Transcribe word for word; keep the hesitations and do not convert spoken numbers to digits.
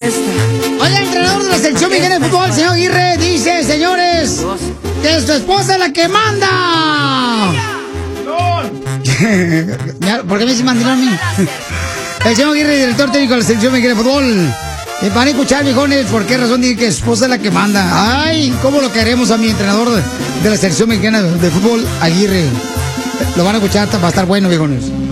Oye, el entrenador de la selección mexicana de fútbol, señor Aguirre, dice, señores, que su esposa es la que manda. ¿Por qué me dice mandilón a mí? El señor Aguirre, director técnico de la selección mexicana de fútbol. Y van a escuchar, viejones, por qué razón dice que su esposa es la que manda. Ay, cómo lo queremos a mi entrenador de, de la selección mexicana de, de fútbol, Aguirre. Lo van a escuchar, va a estar bueno, viejones.